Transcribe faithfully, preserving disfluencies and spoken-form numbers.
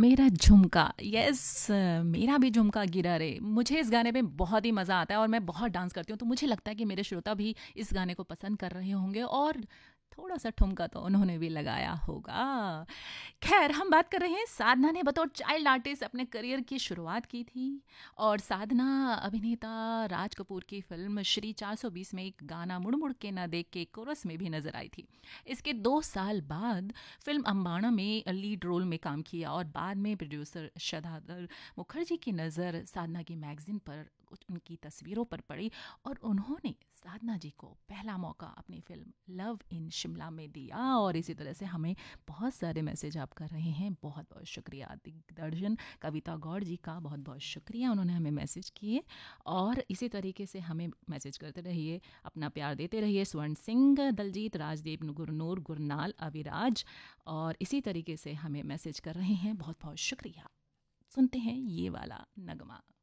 मेरा झुमका, यस, मेरा भी झुमका गिरा रे। मुझे इस गाने में बहुत ही मज़ा आता है और मैं बहुत डांस करती हूँ, तो मुझे लगता है कि मेरे श्रोता भी इस गाने को पसंद कर रहे होंगे और थोड़ा सा ठुमका तो उन्होंने भी लगाया होगा। खैर, हम बात कर रहे हैं, साधना ने बतौर चाइल्ड आर्टिस्ट अपने करियर की शुरुआत की थी और साधना अभिनेता राज कपूर की फिल्म श्री चार सौ बीस में एक गाना मुड़ मुड़ के ना देख के कोरस में भी नजर आई थी। इसके दो साल बाद फिल्म अम्बाड़ा में लीड रोल में काम किया और बाद में प्रोड्यूसर शदाधर मुखर्जी की नज़र साधना की मैगजीन पर उनकी तस्वीरों पर पड़ी और उन्होंने साधना जी को पहला मौका अपनी फिल्म लव इन शिमला में दिया। और इसी तरह से हमें बहुत सारे मैसेज आप कर रहे हैं, बहुत बहुत शुक्रिया। दिग्दर्शन कविता गौड़ जी का बहुत बहुत शुक्रिया, उन्होंने हमें मैसेज किए और इसी तरीके से हमें मैसेज करते रहिए, अपना प्यार देते रहिए। स्वर्ण सिंह, दलजीत, राजदीप, गुरनूर, गुरनाल, अविराज और इसी तरीके से हमें मैसेज कर रहे हैं, बहुत बहुत शुक्रिया। सुनते हैं ये वाला नगमा।